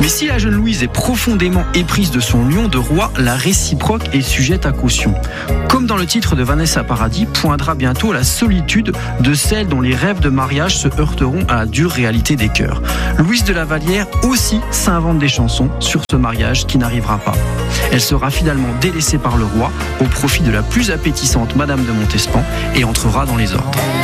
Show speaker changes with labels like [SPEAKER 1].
[SPEAKER 1] Mais si la jeune Louise est profondément éprise de son lion de roi, la réciproque est sujette à caution. Comme dans le titre de Vanessa Paradis, poindra bientôt la solitude de celles dont les rêves de mariage se heurteront à la dure réalité des cœurs. Louise de la Vallière aussi s'invente des chansons sur ce mariage qui n'arrivera pas. Elle sera finalement délaissée par le roi au profit de la plus appétissante Madame de Montespan et entrera dans les ordres.